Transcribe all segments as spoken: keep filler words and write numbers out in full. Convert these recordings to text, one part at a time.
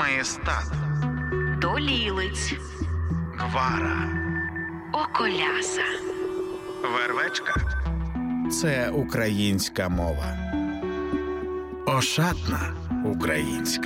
Маєстат, Долілиць, Гвара, Околяса, Вервечка – це українська мова. Ошатна українська.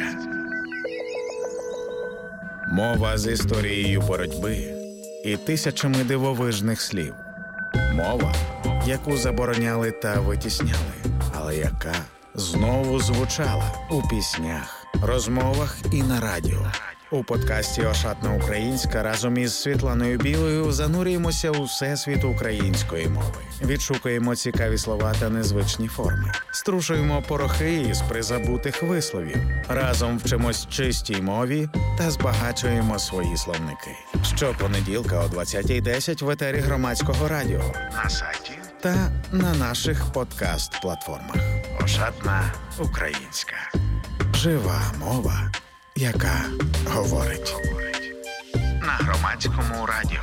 Мова з історією боротьби і тисячами дивовижних слів. Мова, яку забороняли та витісняли, але яка знову звучала у піснях, розмовах і на радіо. У подкасті «Ошатна українська» разом із Світланою Білою занурюємося у всесвіт української мови. Відшукуємо цікаві слова та незвичні форми. Струшуємо порохи із призабутих висловів. Разом вчимось чистій мові та збагачуємо свої словники. Щопонеділка о двадцятій десять в етері Громадського радіо, на сайті та на наших подкаст-платформах. «Ошатна українська». Жива мова, яка говорить. На Громадському радіо.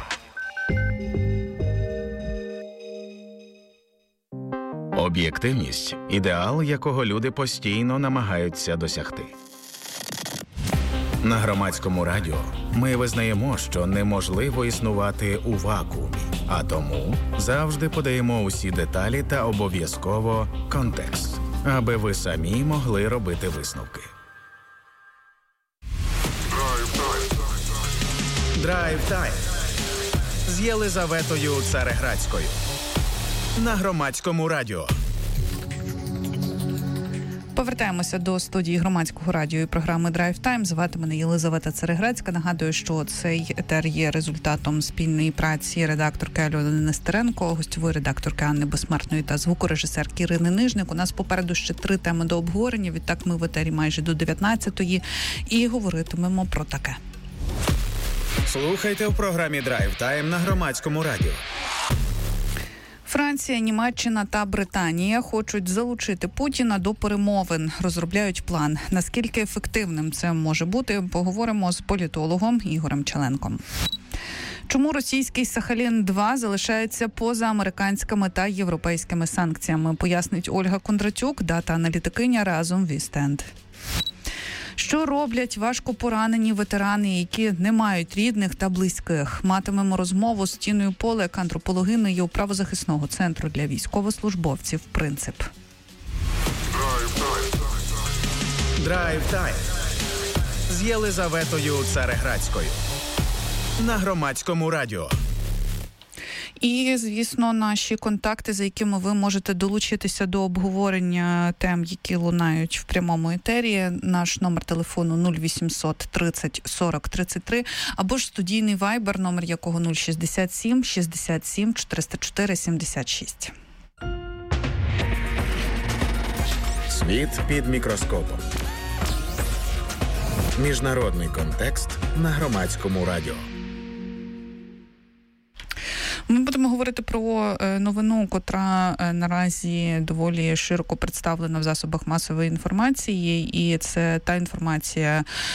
Об'єктивність – ідеал, якого люди постійно намагаються досягти. На Громадському радіо ми визнаємо, що неможливо існувати у вакуумі, а тому завжди подаємо усі деталі та обов'язково контекст, аби ви самі могли робити висновки. Драйв-тайм з Єлизаветою Цареградською на Громадському радіо. Повертаємося до студії Громадського радіо і програми «Драйв Тайм». Звати мене Єлизавета Цареградська. Нагадую, що цей етер є результатом спільної праці редакторки Альони Нестеренко, гостьової редакторки Анни Безсмертної та звукорежисерки Ірини Нижник. У нас попереду ще три теми до обговорення. Відтак ми в етері майже до дев'ятнадцятої і говоритимемо про таке. Слухайте в програмі «Драйв Тайм» на Громадському радіо. Франція, Німеччина та Британія хочуть залучити Путіна до перемовин, розробляють план. Наскільки ефективним це може бути, поговоримо з політологом Ігорем Челенком. Чому російський Сахалін два залишається поза американськими та європейськими санкціями, пояснить Ольга Кондратюк, дата-аналітикиня разом в Істенд. Що роблять важко поранені ветерани, які не мають рідних та близьких? Матимемо розмову з Тіною Полек, антропологинею правозахисного центру для військовослужбовців «Принцип». Драйв-тайм з Єлизаветою Цареградською на Громадському радіо. І, звісно, наші контакти, за якими ви можете долучитися до обговорення тем, які лунають в прямому етері. Наш номер телефону нуль вісімсот тридцять сорок тридцять три або ж студійний вайбер, номер якого нуль шістдесят сім шістдесят сім чотириста чотири сімдесят шість. Світ під мікроскопом. Міжнародний контекст на Громадському радіо. Ми будемо говорити про новину, котра наразі доволі широко представлена в засобах масової інформації, і це та інформація,